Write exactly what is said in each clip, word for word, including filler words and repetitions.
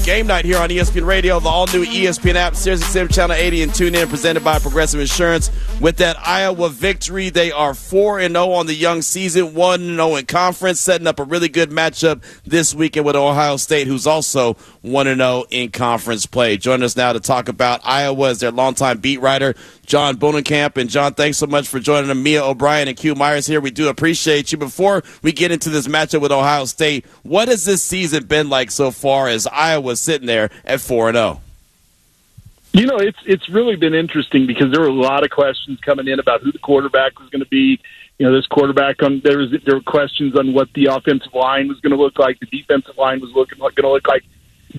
Game night here on E S P N Radio, the all-new E S P N app, Sirius X M Channel eighty, and tune in, presented by Progressive Insurance. With that Iowa victory, they are four and oh on the young season, one and oh in conference, setting up a really good matchup this weekend with Ohio State, who's also one and oh in conference play. Joining us now to talk about Iowa is their longtime beat writer, John Bohnenkamp. And, John, thanks so much for joining us. Mia O'Brien and Q Myers here. We do appreciate you. Before we get into this matchup with Ohio State, what has this season been like so far as Iowa sitting there at four and oh? You know, it's it's really been interesting because there were a lot of questions coming in about who the quarterback was going to be. You know, this quarterback, on there was there were questions on what the offensive line was going to look like, the defensive line was looking going to look like.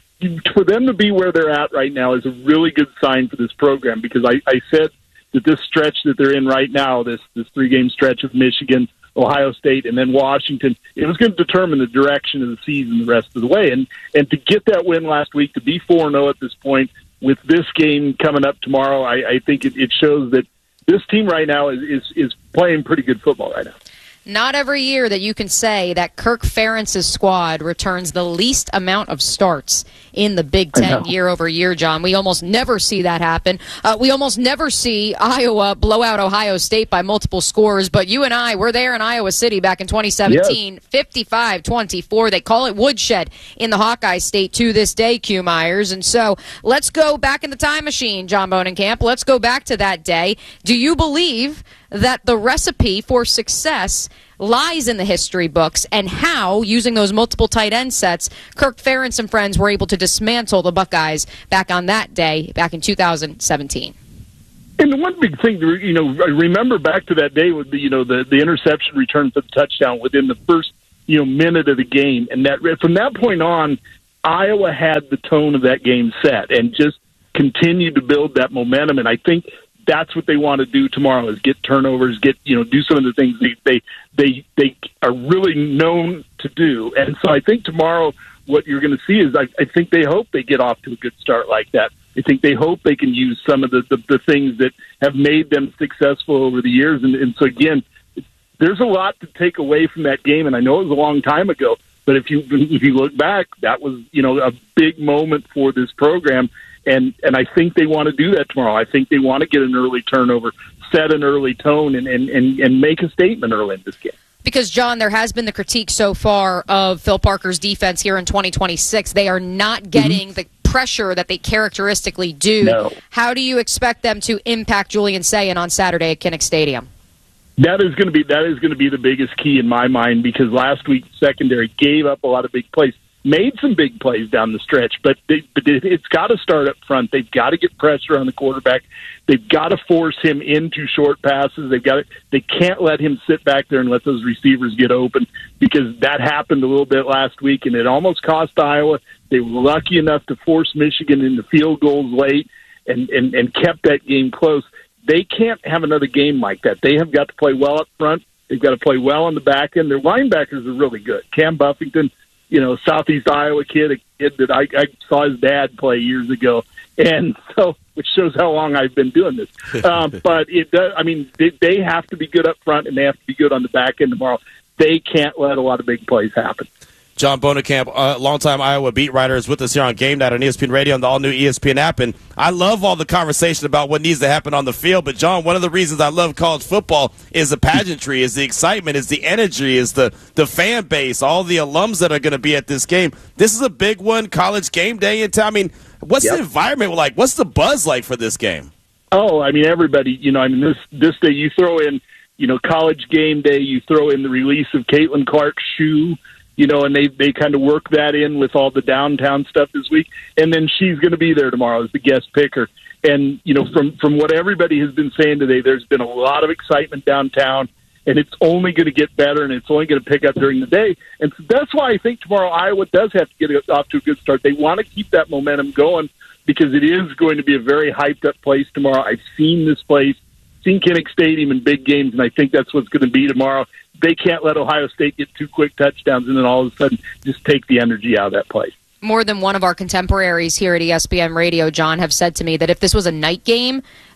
For them to be where they're at right now is a really good sign for this program, because I, I said that this stretch that they're in right now, this this three-game stretch of Michigan, Ohio State, and then Washington, it was going to determine the direction of the season the rest of the way. And and to get that win last week, to be four and oh at this point, with this game coming up tomorrow, I, I think it, it shows that this team right now is, is, is playing pretty good football right now. Not every year that you can say that Kirk Ferentz's squad returns the least amount of starts in the Big Ten year over year, John. We almost never see that happen. Uh, we almost never see Iowa blow out Ohio State by multiple scores, but you and I were there in Iowa City back in twenty seventeen, yes. fifty-five twenty-four. They call it woodshed in the Hawkeye State to this day, Q Myers. And so let's go back in the time machine, John Bohnenkamp. Let's go back to that day. Do you believe that the recipe for success lies in the history books, and how, using those multiple tight end sets, Kirk Ferentz and friends were able to dismantle the Buckeyes back on that day, back in two thousand seventeen? And the one big thing, you know, I remember back to that day with the, you know, the, the interception return for the touchdown within the first, you know, minute of the game. And that from that point on, Iowa had the tone of that game set and just continued to build that momentum. And I think that's what they want to do tomorrow, is get turnovers, get, you know, do some of the things they, they, they, they are really known to do. And so I think tomorrow what you're going to see is I, I think they hope they get off to a good start like that. I think they hope they can use some of the, the, the things that have made them successful over the years. And, and so, again, there's a lot to take away from that game. And I know it was a long time ago, but if you if you look back, that was, you know, a big moment for this program. And and I think they want to do that tomorrow. I think they want to get an early turnover, set an early tone, and, and, and, and make a statement early in this game. Because, John, there has been the critique so far of Phil Parker's defense here in twenty twenty-six. They are not getting mm-hmm. the pressure that they characteristically do. No. How do you expect them to impact Julian Sayin on Saturday at Kinnick Stadium? That is going to be that is going to be the biggest key in my mind, because last week secondary gave up a lot of big plays. Made some big plays down the stretch, but, they, but it's got to start up front. They've got to get pressure on the quarterback. They've got to force him into short passes. They've got to, they can't let him sit back there and let those receivers get open, because that happened a little bit last week, and it almost cost Iowa. They were lucky enough to force Michigan into field goals late and, and, and kept that game close. They can't have another game like that. They have got to play well up front. They've got to play well on the back end. Their linebackers are really good. Cam Buffington, you know, Southeast Iowa kid, a kid that I, I saw his dad play years ago. And so, which shows how long I've been doing this. Um, but it does, I mean, they, they have to be good up front, and they have to be good on the back end tomorrow. They can't let a lot of big plays happen. John Bohnenkamp, uh, longtime Iowa beat writer, is with us here on Game Night on E S P N Radio and the all-new E S P N app. And I love all the conversation about what needs to happen on the field. But, John, one of the reasons I love college football is the pageantry, is the excitement, is the energy, is the, the fan base, all the alums that are going to be at this game. This is a big one, college game day in town. I mean, what's yep. the environment like? What's the buzz like for this game? Oh, I mean, everybody, you know, I mean, this, this day you throw in, you know, college game day, you throw in the release of Caitlin Clark's shoe, you know, and they, they kind of work that in with all the downtown stuff this week. And then she's going to be there tomorrow as the guest picker. And, you know, from, from what everybody has been saying today, there's been a lot of excitement downtown, and it's only going to get better, and it's only going to pick up during the day. And so that's why I think tomorrow Iowa does have to get off to a good start. They want to keep that momentum going, because it is going to be a very hyped-up place tomorrow. I've seen this place, seen Kinnick Stadium in big games, and I think that's what's going to be tomorrow. They can't let Ohio State get two quick touchdowns and then all of a sudden just take the energy out of that place. More than one of our contemporaries here at E S P N Radio, John, have said to me that if this was a night game,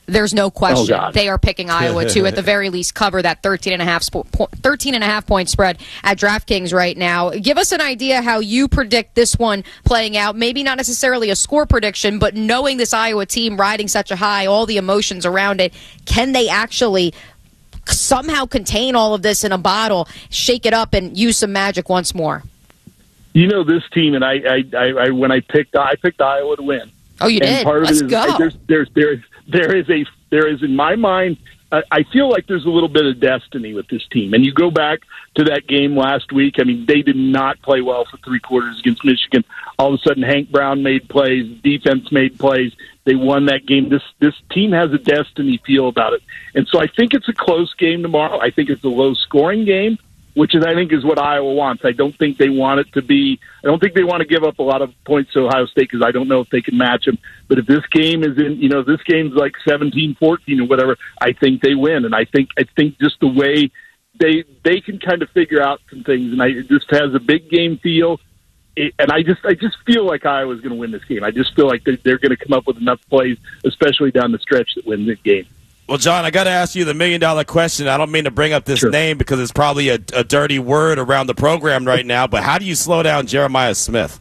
there's no question oh, they are picking Iowa to, at the very least, cover that thirteen and a half sp- thirteen and a half point spread at DraftKings right now. Give us an idea how you predict this one playing out. Maybe not necessarily a score prediction, but knowing this Iowa team riding such a high, all the emotions around it, can they actually somehow contain all of this in a bottle, shake it up, and use some magic once more? You know this team, and I, I, I, I when I picked, I picked Iowa to win. Oh, you and did? Part of Let's it is, go. I, there's, there's, there's, there is a, there is in my mind, uh, I feel like there's a little bit of destiny with this team. And you go back to that game last week. I mean, they did not play well for three quarters against Michigan. All of a sudden, Hank Brown made plays, defense made plays. They won that game. This this team has a destiny feel about it, and so I think it's a close game tomorrow. I think it's a low scoring game, which is, I think, is what Iowa wants. I don't think they want it to be, I don't think they want to give up a lot of points to Ohio State, because I don't know if they can match them. But if this game is in, you know, this game's like seventeen fourteen or whatever, I think they win. And I think, I think just the way they, they can kind of figure out some things, and I, it just has a big game feel. It, and I just, I just feel like Iowa's going to win this game. I just feel like they're, they're going to come up with enough plays, especially down the stretch, that win this game. Well, John, I got to ask you the million-dollar question. I don't mean to bring up this Sure. name because it's probably a, a dirty word around the program right now, but how do you slow down Jeremiah Smith?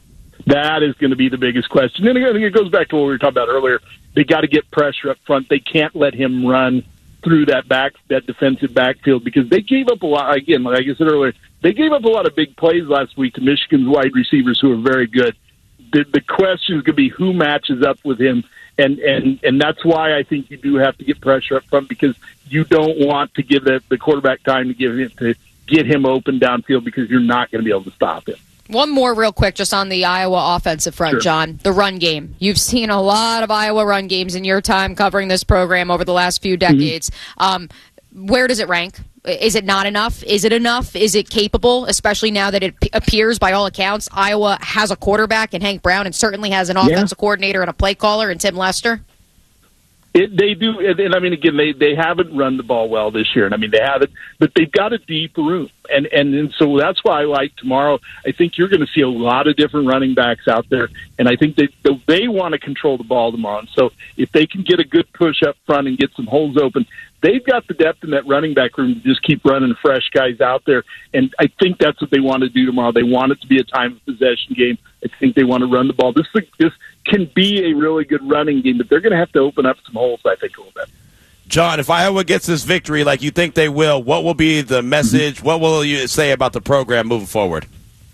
That is going to be the biggest question. And I think it goes back to what we were talking about earlier. They got to get pressure up front. They can't let him run through that back, that defensive backfield, because they gave up a lot. Again, like I said earlier, they gave up a lot of big plays last week to Michigan's wide receivers, who are very good. The, the question is going to be who matches up with him. And, and and that's why I think you do have to get pressure up front, because you don't want to give the, the quarterback time to give him to get him open downfield, because you're not going to be able to stop him. One more real quick just on the Iowa offensive front, Sure. John. The run game. You've seen a lot of Iowa run games in your time covering this program over the last few decades. Mm-hmm. Um, where does it rank? Is it not enough? Is it enough? Is it capable, especially now that it p- appears, by all accounts, Iowa has a quarterback in Hank Brown and certainly has an offensive yeah. coordinator and a play caller in Tim Lester? It, they do, and, and I mean, again, they, they haven't run the ball well this year, and I mean, they haven't, but they've got a deep room, and, and, and so that's why I like tomorrow. I think you're going to see a lot of different running backs out there, and I think they they want to control the ball tomorrow, and so if they can get a good push up front and get some holes open, they've got the depth in that running back room to just keep running fresh guys out there, and I think that's what they want to do tomorrow. They want it to be a time of possession game. I think they want to run the ball. This this can be a really good running game, but they're going to have to open up some holes, I think, a little bit. John, if Iowa gets this victory like you think they will, what will be the message? Mm-hmm. What will you say about the program moving forward?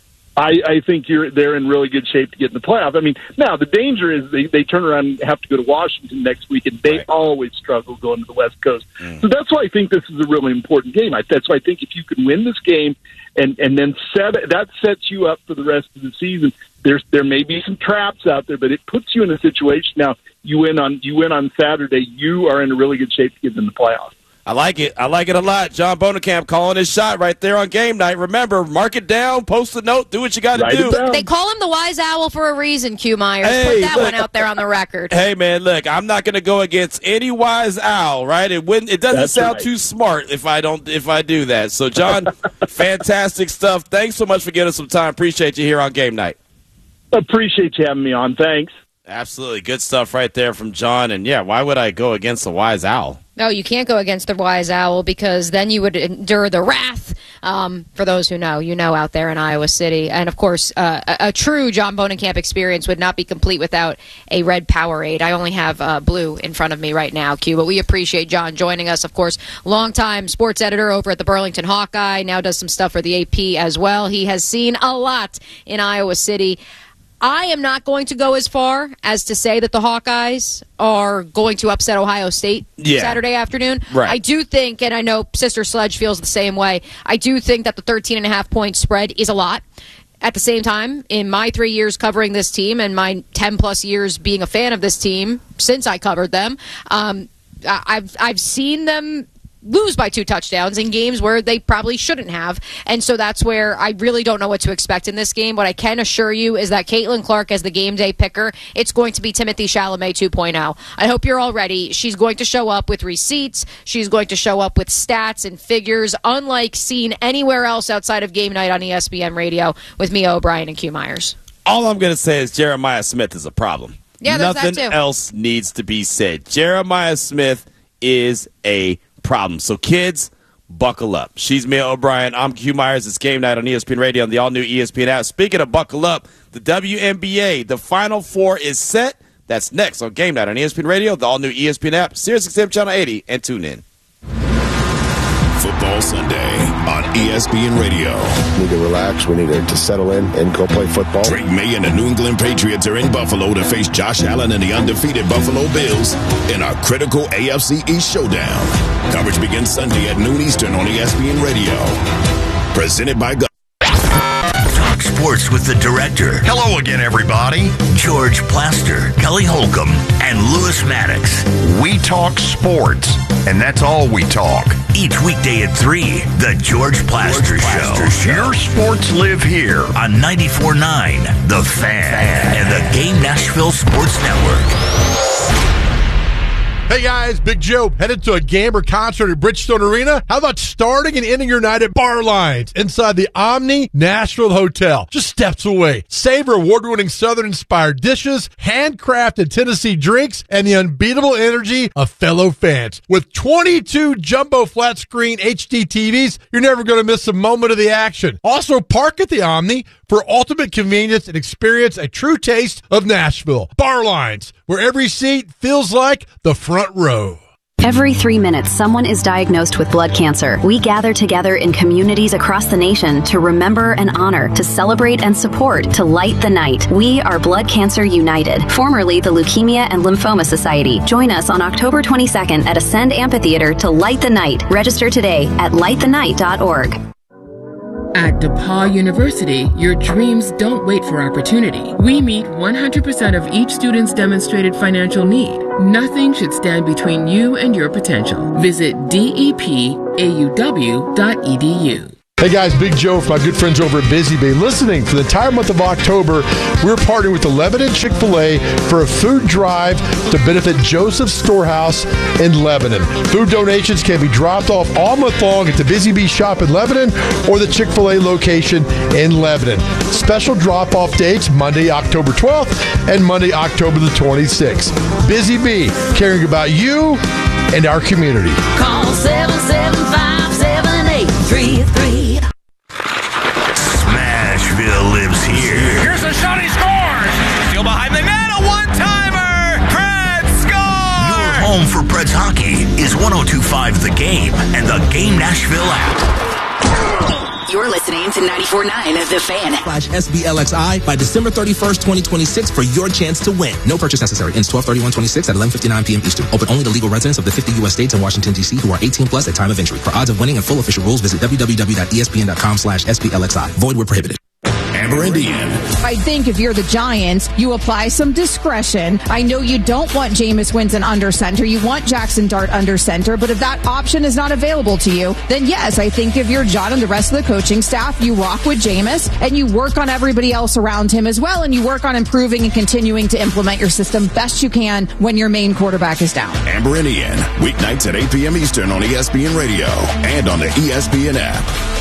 I, I think you're they're in really good shape to get in the playoff. I mean, now the danger is they, they turn around and have to go to Washington next week, and they right. always struggle going to the West Coast. Mm. So that's why I think this is a really important game. I, that's why I think if you can win this game and, and then set that sets you up for the rest of the season. There's there may be some traps out there, but it puts you in a situation now. You win on you win on Saturday. You are in a really good shape to get in the playoffs. I like it. I like it a lot. John Bohnenkamp calling his shot right there on game night. Remember, mark it down, post a note, do what you got to do. They call him the Wise Owl for a reason, Q Myers. Hey, Put that look, one out there on the record. Hey, man, look, I'm not going to go against any Wise Owl, right? It wouldn't. It doesn't That's sound right. too smart if I don't. If I do that. So, John, fantastic stuff. Thanks so much for giving us some time. Appreciate you here on game night. Appreciate you having me on. Thanks. Absolutely. Good stuff right there from John. And, yeah, why would I go against the Wise Owl? No, you can't go against the Wise Owl, because then you would endure the wrath. Um, for those who know, you know, out there in Iowa City. And, of course, uh, a, a true John Bohnenkamp experience would not be complete without a red Powerade. I only have uh, blue in front of me right now, Q. But we appreciate John joining us. Of course, longtime sports editor over at the Burlington Hawkeye, now does some stuff for the A P as well. He has seen a lot in Iowa City. I am not going to go as far as to say that the Hawkeyes are going to upset Ohio State yeah. Saturday afternoon. Right. I do think, and I know Sister Sledge feels the same way, I do think that the thirteen and a half point spread is a lot. At the same time, in my three years covering this team and my ten-plus years being a fan of this team since I covered them, um, I've I've seen them lose by two touchdowns in games where they probably shouldn't have. And so that's where I really don't know what to expect in this game. What I can assure you is that Caitlin Clark, as the game day picker, it's going to be Timothy Chalamet two point oh. I hope you're all ready. She's going to show up with receipts. She's going to show up with stats and figures, unlike seen anywhere else outside of game night on E S P N Radio with Mia O'Brien and Q Myers. All I'm going to say is Jeremiah Smith is a problem. Yeah, there's Nothing that too. else needs to be said. Jeremiah Smith is a problem. So, kids, buckle up. She's Mia O'Brien. I'm Q Myers. It's game night on E S P N Radio on the all-new E S P N app. Speaking of buckle up, the W N B A, the Final Four is set. That's next on game night on E S P N Radio, the all-new E S P N app, Sirius X M Channel eighty, and tune in. Football Sunday on E S P N Radio. We need to relax. We need to settle in and go play football. Drake May and the New England Patriots are in Buffalo to face Josh Allen and the undefeated Buffalo Bills in a critical A F C East showdown. Coverage begins Sunday at noon Eastern on E S P N Radio. Presented by God. Talk sports with the director. Hello again, everybody. George Plaster, Kelly Holcomb, and Lewis Maddox. We talk sports, and that's all we talk. Each weekday at three, the George Plaster, George Plaster Show. Show. Your sports live here On ninety-four point nine, The Fan, Fan and the Game Nashville Sports Network. Hey guys, Big Joe, headed to a Gamber concert at Bridgestone Arena? How about starting and ending your night at Bar Lines inside the Omni Nashville Hotel, just steps away? Savor award-winning Southern-inspired dishes, handcrafted Tennessee drinks, and the unbeatable energy of fellow fans. With twenty-two jumbo flat-screen H D T Vs, you're never going to miss a moment of the action. Also, park at the Omni for ultimate convenience and experience a true taste of Nashville. Bar Lines, where every seat feels like the front row. Every three minutes, someone is diagnosed with blood cancer. We gather together in communities across the nation to remember and honor, to celebrate and support, to light the night. We are Blood Cancer United, formerly the Leukemia and Lymphoma Society. Join us on October twenty-second at Ascend Amphitheater to light the night. Register today at light the night dot org. At DePaul University, your dreams don't wait for opportunity. We meet one hundred percent of each student's demonstrated financial need. Nothing should stand between you and your potential. Visit D E P A U W dot E D U. Hey guys, Big Joe from my good friends over at Busy Bee. Listening, for the entire month of October, we're partnering with the Lebanon Chick-fil-A for a food drive to benefit Joseph's Storehouse in Lebanon. Food donations can be dropped off all month long at the Busy Bee shop in Lebanon or the Chick-fil-A location in Lebanon. Special drop-off dates, Monday, October twelfth and Monday, October the twenty-sixth. Busy Bee, caring about you and our community. Call seven seven five, seven eight three three. Smashville lives here. Here's a shot, he scores! Still behind the net, a one-timer! Preds score! Your home for Preds hockey is one oh two point five The Game and the Game Nashville app. You're listening to ninety-four point nine of The Fan. Slash S B L X I by December thirty-first, twenty twenty-six for your chance to win. No purchase necessary. Ends twelve thirty-one twenty-six at eleven fifty-nine p.m. Eastern. Open only to legal residents of the fifty U S states and Washington, D C who are eighteen plus at time of entry. For odds of winning and full official rules, visit w w w dot e s p n dot com slash S B L X I. Void where prohibited. Amber Indian. I think if you're the Giants, you apply some discretion. I know you don't want Jameis Winston under center. You want Jackson Dart under center. But if that option is not available to you, then yes, I think if you're John and the rest of the coaching staff, you rock with Jameis and you work on everybody else around him as well. And you work on improving and continuing to implement your system best you can when your main quarterback is down. Amber Indian, weeknights at eight p.m. Eastern on E S P N Radio and on the E S P N app.